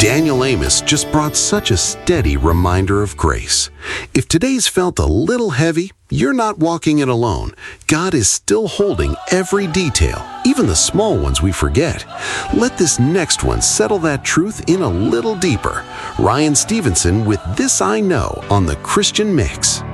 Daniel Amos just brought such a steady reminder of grace. If today's felt a little heavy, you're not walking it alone. God is still holding every detail, even the small ones we forget. Let this next one settle that truth in a little deeper. Ryan Stevenson with This I Know on The Christian Mix.